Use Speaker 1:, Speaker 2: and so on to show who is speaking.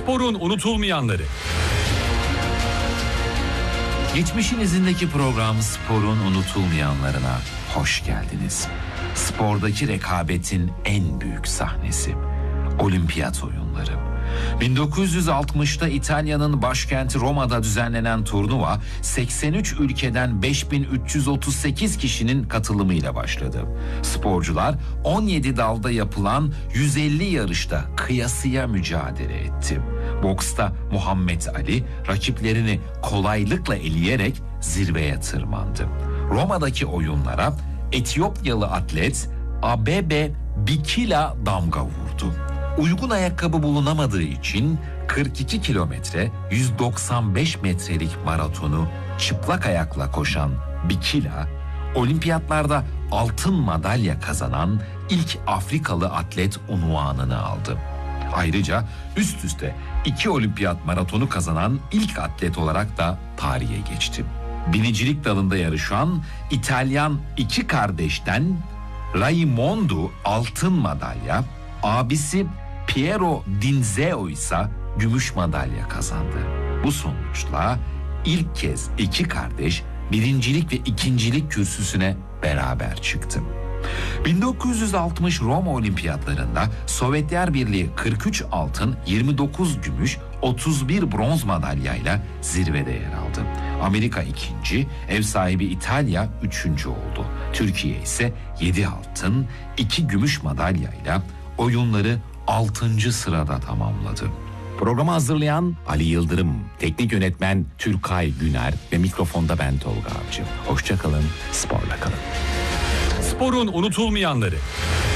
Speaker 1: Sporun unutulmayanları.
Speaker 2: Geçmişin izindeki program Spor'un unutulmayanlarına hoş geldiniz. Spordaki rekabetin en büyük sahnesi. Olimpiyat oyunları. 1960'ta İtalya'nın başkenti Roma'da düzenlenen turnuva 83 ülkeden 5338 kişinin katılımıyla başladı. Sporcular 17 dalda yapılan 150 yarışta kıyasıya mücadele etti. Boksta Muhammed Ali rakiplerini kolaylıkla eleyerek zirveye tırmandı. Roma'daki oyunlara Etiyopyalı atlet Abebe Bikila damga vurdu. Uygun ayakkabı bulunamadığı için 42 kilometre 195 metrelik maratonu çıplak ayakla koşan Bikila, olimpiyatlarda altın madalya kazanan ilk Afrikalı atlet unvanını aldı. Ayrıca üst üste 2 olimpiyat maratonu kazanan ilk atlet olarak da tarihe geçti. Binicilik dalında yarışan İtalyan iki kardeşten Raimondo altın madalya, abisi Piero Dinzeo ise gümüş madalya kazandı. Bu sonuçla ilk kez iki kardeş birincilik ve ikincilik kürsüsüne beraber çıktı. 1960 Roma Olimpiyatlarında Sovyetler Birliği 43 altın, 29 gümüş, 31 bronz madalyayla zirvede yer aldı. Amerika ikinci, ev sahibi İtalya üçüncü oldu. Türkiye ise 7 altın, 2 gümüş madalyayla oyunları 6. sırada tamamladı.
Speaker 3: Programı hazırlayan Ali Yıldırım, teknik yönetmen Türkay Güner ve mikrofonda ben Tolga Avcı. Hoşça kalın, sporla kalın.
Speaker 1: Sporun unutulmayanları.